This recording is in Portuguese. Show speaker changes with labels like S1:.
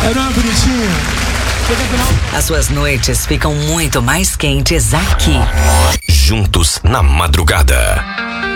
S1: Era uma bonitinha.
S2: As suas noites ficam muito mais quentes aqui.
S3: Juntos na madrugada.